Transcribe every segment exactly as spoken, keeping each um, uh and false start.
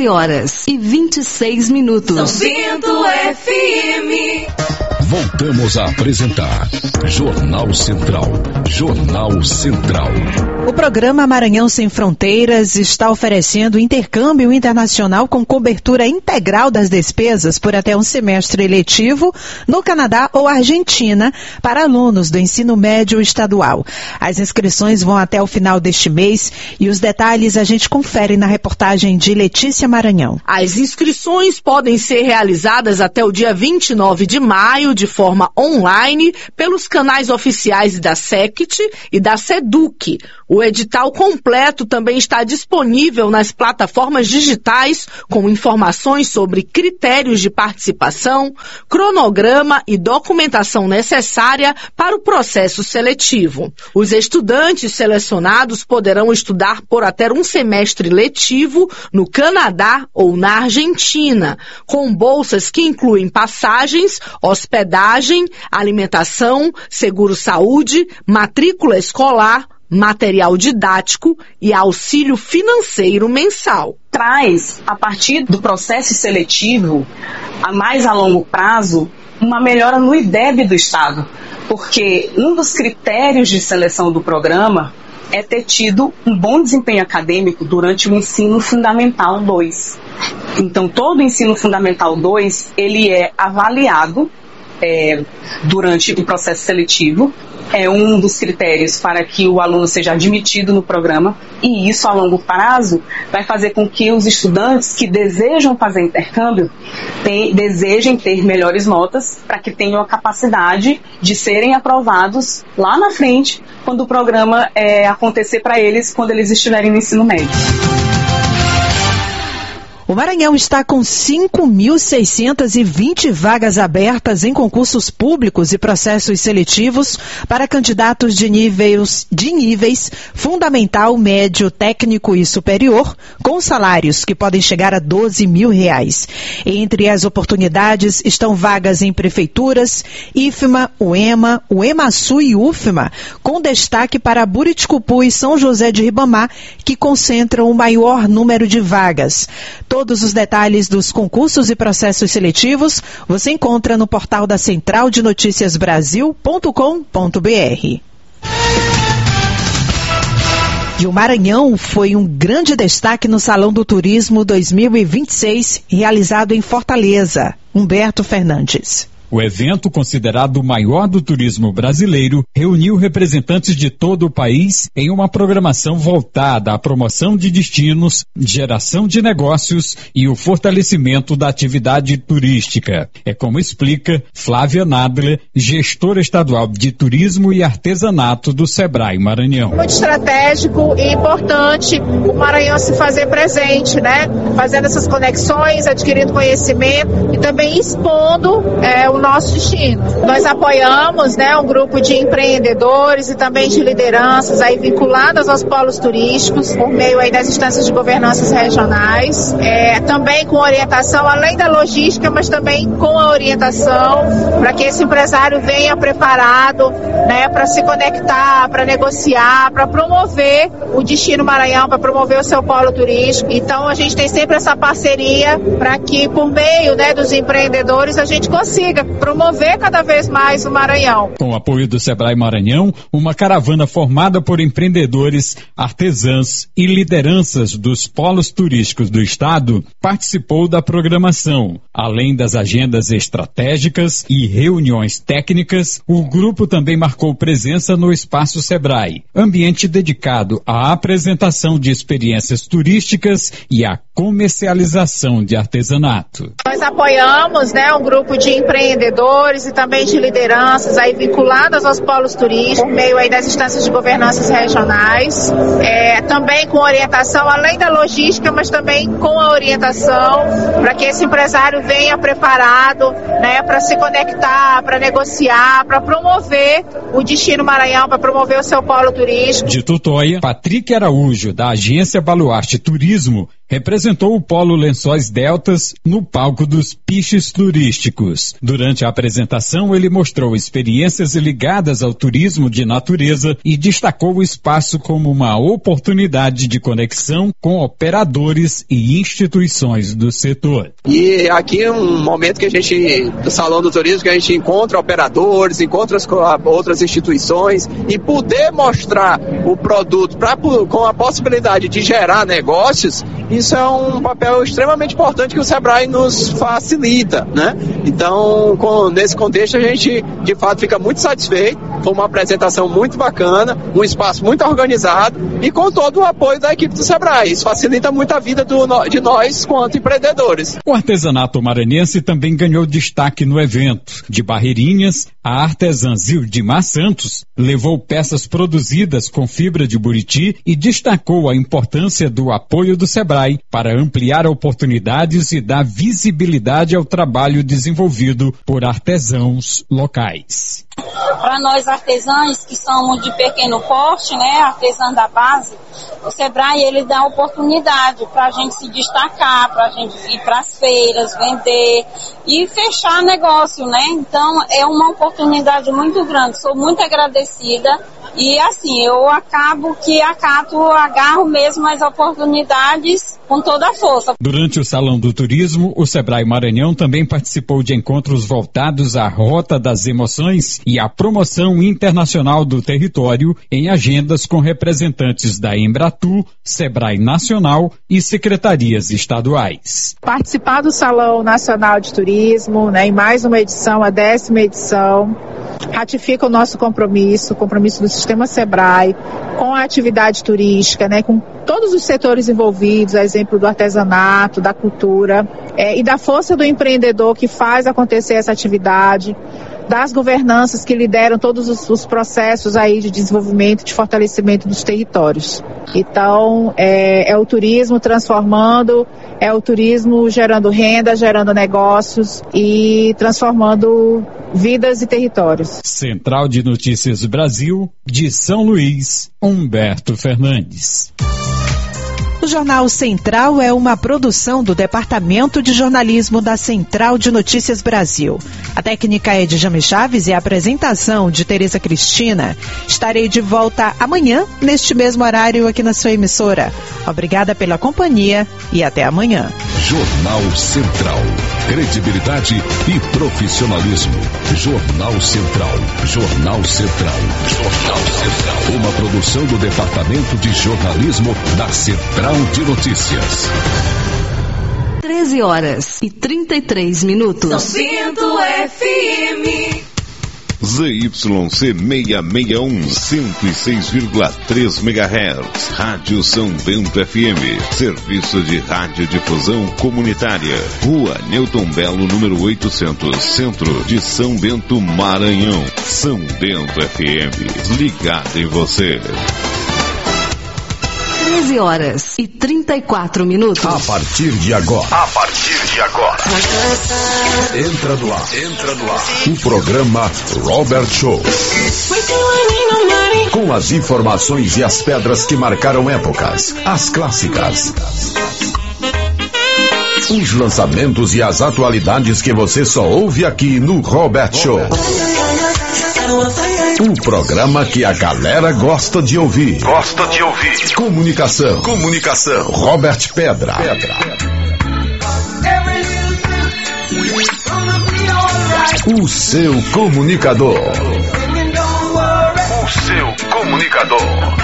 onze horas e vinte e seis minutos. São Bento F M. Voltamos a apresentar Jornal Central. Jornal Central. O programa Maranhão Sem Fronteiras está oferecendo intercâmbio internacional com cobertura integral das despesas por até um semestre letivo no Canadá ou Argentina para alunos do ensino médio estadual. As inscrições vão até o final deste mês e os detalhes a gente confere na reportagem de Letícia Maranhão. As inscrições podem ser realizadas até o dia vinte e nove de maio de forma online pelos canais oficiais da SECT e da SEDUC. O edital completo também está disponível nas plataformas digitais com informações sobre critérios de participação, cronograma e documentação necessária para o processo seletivo. Os estudantes selecionados poderão estudar por até um semestre letivo no Canadá ou na Argentina, com bolsas que incluem passagens, hospedagem, alimentação, seguro-saúde, matrícula escolar, material didático e auxílio financeiro mensal. Traz, a partir do processo seletivo, a mais a longo prazo, uma melhora no I D E B do Estado, porque um dos critérios de seleção do programa é ter tido um bom desempenho acadêmico durante o ensino fundamental dois. Então, todo o ensino fundamental dois, ele é avaliado é, durante o processo seletivo. É um dos critérios para que o aluno seja admitido no programa, e isso a longo prazo vai fazer com que os estudantes que desejam fazer intercâmbio tem, desejem ter melhores notas para que tenham a capacidade de serem aprovados lá na frente, quando o programa é, acontecer para eles, quando eles estiverem no ensino médio. O Maranhão está com cinco mil seiscentas e vinte vagas abertas em concursos públicos e processos seletivos para candidatos de níveis, de níveis fundamental, médio, técnico e superior, com salários que podem chegar a doze mil reais. Entre as oportunidades estão vagas em prefeituras, IFMA, UEMA, UEMASU e UFMA, com destaque para Buriticupu e São José de Ribamar, que concentram o maior número de vagas. Todos os detalhes dos concursos e processos seletivos você encontra no portal da central de notícias brasil ponto com ponto b r. E o Maranhão foi um grande destaque no Salão do Turismo dois mil e vinte e seis, realizado em Fortaleza. Humberto Fernandes. O evento, considerado o maior do turismo brasileiro, reuniu representantes de todo o país em uma programação voltada à promoção de destinos, geração de negócios e o fortalecimento da atividade turística. É como explica Flávia Nadler, gestora estadual de turismo e artesanato do Sebrae Maranhão. Muito estratégico e importante o Maranhão se fazer presente, né? Fazendo essas conexões, adquirindo conhecimento e também expondo é, o nosso destino. Nós apoiamos, né, um grupo de empreendedores e também de lideranças aí vinculadas aos polos turísticos, por meio aí das instâncias de governanças regionais, é, também com orientação, além da logística, mas também com a orientação para que esse empresário venha preparado, né, para se conectar, para negociar, para promover o destino Maranhão, para promover o seu polo turístico. Então a gente tem sempre essa parceria para que, por meio, né, dos empreendedores, a gente consiga promover cada vez mais o Maranhão. Com o apoio do Sebrae Maranhão, uma caravana formada por empreendedores, artesãs e lideranças dos polos turísticos do estado participou da programação. Além das agendas estratégicas e reuniões técnicas, o grupo também marcou presença no Espaço Sebrae, ambiente dedicado à apresentação de experiências turísticas e à comercialização de artesanato. Nós apoiamos, né, um grupo de empreendedores e também de lideranças aí vinculadas aos polos turísticos, por meio aí das instâncias de governanças regionais, é, também com orientação, além da logística, mas também com a orientação para que esse empresário venha preparado, né, para se conectar, para negociar, para promover o destino Maranhão, para promover o seu polo turístico. De Tutóia, Patrick Araújo, da agência Baluarte Turismo, representou o Polo Lençóis Deltas no palco dos piches turísticos. Durante a apresentação, ele mostrou experiências ligadas ao turismo de natureza e destacou o espaço como uma oportunidade de conexão com operadores e instituições do setor. E aqui é um momento que a gente, do Salão do Turismo, que a gente encontra operadores, encontra as, outras instituições, e poder mostrar o produto pra, com a possibilidade de gerar negócios, isso é um papel extremamente importante que o Sebrae nos facilita, né? Então, com, nesse contexto, a gente, de fato, fica muito satisfeito. Foi uma apresentação muito bacana, um espaço muito organizado e com todo o apoio da equipe do Sebrae. Isso facilita muito a vida do, de nós quanto empreendedores. O artesanato maranhense também ganhou destaque no evento. De Barreirinhas, a artesã Zildimar Santos levou peças produzidas com fibra de buriti e destacou a importância do apoio do Sebrae para ampliar oportunidades e dar visibilidade ao trabalho desenvolvido por artesãos locais. Para nós artesãos que somos de pequeno porte, né, artesã da base, o Sebrae ele dá oportunidade para a gente se destacar, para a gente ir para as feiras, vender e fechar negócio, né? Então é uma oportunidade muito grande. Sou muito agradecida e assim eu acabo que acato, agarro mesmo as oportunidades com toda a força. Durante o Salão do Turismo, o Sebrae Maranhão também participou de encontros voltados à Rota das Emoções e à promoção internacional do território em agendas com representantes da Embratur, Sebrae Nacional e secretarias estaduais. Participar do Salão Nacional de Turismo, né, em mais uma edição, a décima edição, ratifica o nosso compromisso, o compromisso do Sistema Sebrae com a atividade turística, né, com todos os setores envolvidos, a exemplo do artesanato, da cultura, é, e da força do empreendedor que faz acontecer essa atividade, das governanças que lideram todos os, os processos aí de desenvolvimento, de fortalecimento dos territórios. Então, é, é o turismo transformando, é o turismo gerando renda, gerando negócios e transformando vidas e territórios. Central de Notícias Brasil, de São Luís, Humberto Fernandes. O Jornal Central é uma produção do Departamento de Jornalismo da Central de Notícias Brasil. A técnica é de Jame Chaves e a apresentação de Tereza Cristina. Estarei de volta amanhã, neste mesmo horário, aqui na sua emissora. Obrigada pela companhia e até amanhã. Jornal Central. Credibilidade e profissionalismo. Jornal Central. Jornal Central. Jornal Central. Uma produção do Departamento de Jornalismo da Central de Notícias. treze horas e trinta e três minutos. São Bento F M. Z Y C seiscentos e sessenta e um, cento e seis vírgula três megahertz. Rádio São Bento F M. Serviço de radiodifusão comunitária. Rua Newton Belo, número oitocentos, Centro de São Bento, Maranhão. São Bento F M. Ligado em você. treze horas e trinta e quatro minutos. A partir de agora. A partir de agora. Entra no ar. Entra no ar. O programa Robert Show. Com as informações e as pedras que marcaram épocas. As clássicas. Os lançamentos e as atualidades que você só ouve aqui no Robert Show. Um programa que a galera gosta de ouvir. Gosta de ouvir. Comunicação. Comunicação. Robert Pedra. Pedra. O seu comunicador. O seu comunicador.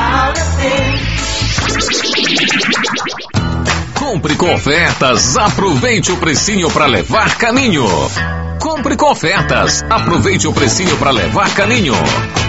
Compre com ofertas, aproveite o precinho para levar caninho. Compre com ofertas, aproveite o precinho para levar caninho.